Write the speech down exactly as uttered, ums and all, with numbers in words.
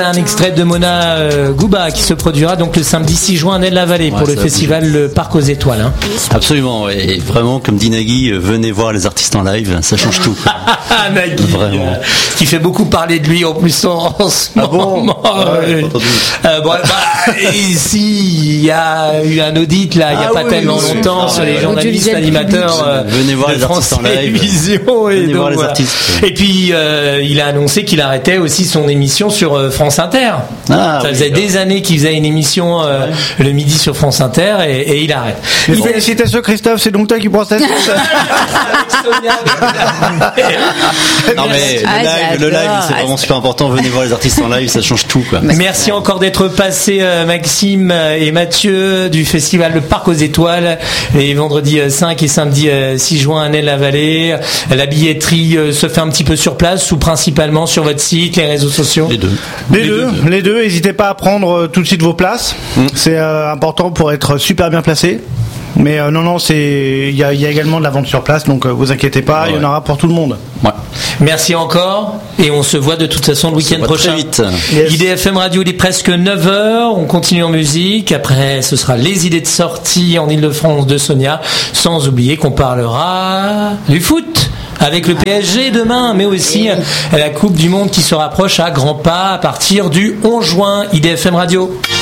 Un extrait de Mona euh, Gouba qui se produira donc le samedi six juin à Nel-la-Vallée pour ouais, le festival Le Parc aux Étoiles. Hein. Absolument, ouais. Et vraiment, comme dit Nagui, venez voir les artistes en live, ça change tout. Nagui, vraiment. Euh, qui fait beaucoup parler de lui en plus en, en ce ah moment. Bon ouais, euh, bon, bah, ici, il y a eu un audit là, il n'y a ah pas oui, tellement oui, longtemps sur les journalistes animateurs euh, venez voir de les France artistes en live. Télévisions. Et venez donc, voir les voilà. artistes. Et puis, euh, il a annoncé qu'il arrêtait aussi son émission sur euh, France Inter. Ah, ça faisait oui, des années qu'il faisait une émission euh, ouais. le midi sur France Inter et, et il arrête. Mais bon. Félicitations Christophe, c'est donc toi qui prends cette Non mais ah, le live, le live c'est vraiment super important. Venez voir les artistes en live, ça change tout quoi. Merci encore d'être passé euh, Maxime et Mathieu du festival Le Parc aux Étoiles les vendredis cinq et samedi six juin à Nel-la-Vallée. La billetterie euh, se fait un petit peu sur place ou principalement sur votre site, les réseaux sociaux. Les deux. Les, les deux. deux. Les deux. N'hésitez pas à prendre tout de suite vos places. Mmh. C'est euh, important pour être super bien placé. Mais euh, non, non, c'est il y a, y a également de la vente sur place, donc euh, vous inquiétez pas, il ouais. y en aura pour tout le monde. Ouais. Merci encore, et on se voit de toute façon le week-end prochain. Vite. Yes. I D F M Radio, il est presque neuf heures, on continue en musique, après ce sera les idées de sortie en Ile-de-France de Sonia, sans oublier qu'on parlera du foot. Avec le P S G demain, mais aussi la Coupe du Monde qui se rapproche à grands pas à partir du onze juin. I D F M Radio.